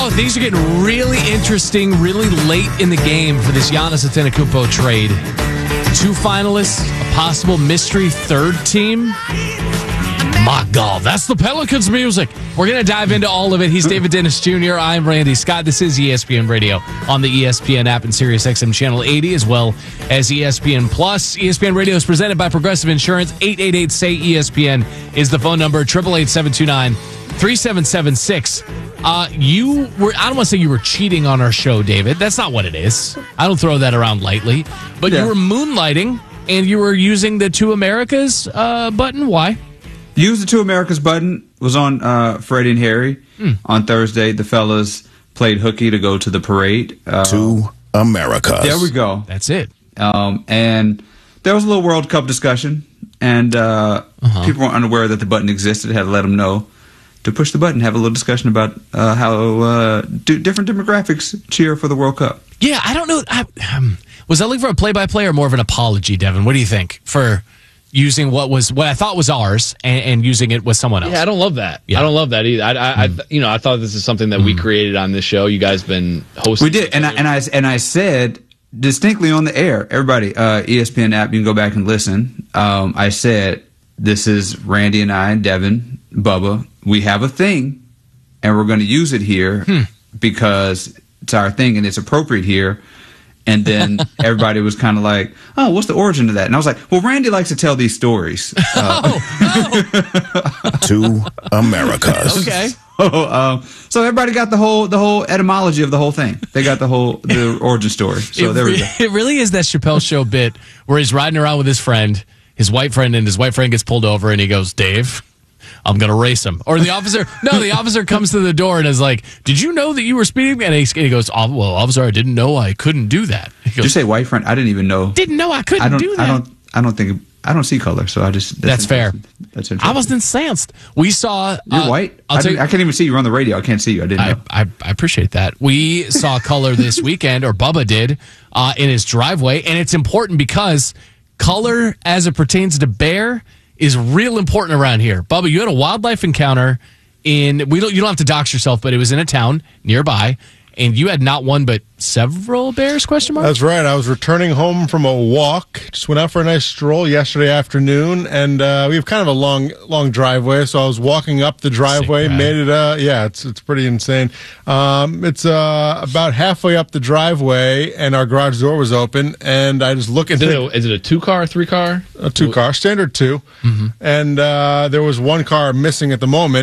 Oh, things are getting really interesting, really late in the game for this Giannis Antetokounmpo trade. 2 finalists, a possible mystery third team. My God, that's the Pelicans music. We're going to dive into all of it. He's David Dennis Jr. I'm Randy Scott. This is ESPN Radio on the ESPN app and SiriusXM Channel 80, as well as ESPN Plus. ESPN Radio is presented by Progressive Insurance. 888-SAY-ESPN is the phone number. 888-729-3776. I don't want to say you were cheating on our show, David. That's not what it is. I don't throw that around lightly. But you were moonlighting, and you were using the Two Americas button. Why? Use the Two Americas button. Was on Freddie and Harry on Thursday. The fellas played hooky to go to the parade. Two Americas. There we go. That's it. And there was a little World Cup discussion, and people weren't unaware that the button existed. Had to let them know to push the button, have a little discussion about how different demographics cheer for the World Cup. Yeah, I don't know. Was that looking for a play-by-play or more of an apology, Devin? What do you think for using what I thought was ours and using it with someone else? Yeah, I don't love that. Yeah. I don't love that either. I thought this is something that we created on this show. You guys been hosting. We did, and I said distinctly on the air, everybody, ESPN app, you can go back and listen. I said, this is Randy and I, Devin, Bubba. We have a thing, and we're going to use it here because it's our thing and it's appropriate here. And then everybody was kind of like, oh, what's the origin of that? And I was like, well, Randy likes to tell these stories. Two Americas. Okay. So everybody got the whole etymology of the whole thing. They got the origin story. So there we go. It really is that Chappelle Show bit where he's riding around with his white friend, and his white friend gets pulled over, and he goes, Dave, I'm going to race him. Or the officer comes to the door and is like, did you know that you were speeding? And he goes, oh, well, officer, I didn't know I couldn't do that. He goes, did you say white friend? I didn't even know. Didn't know I couldn't do that. I don't see color, so that's fair. That's interesting. I was incensed. We saw. You're white? I can't even see you. You're on the radio. I can't see you. I didn't know. I appreciate that. We saw color this weekend, or Bubba did, in his driveway. And it's important because color as it pertains to bear is real important around here. Bubba, you had a wildlife encounter you don't have to dox yourself, but it was in a town nearby, and you had not one but several bears, question mark? That's right. I was returning home from a walk. Just went out for a nice stroll yesterday afternoon, and we have kind of a long driveway, so I was walking up the driveway, made it, it's pretty insane. It's about halfway up the driveway, and our garage door was open, and I just look at it. Is it a 2-car, 3-car? A 2-car, standard 2. Mm-hmm. And there was one car missing at the moment.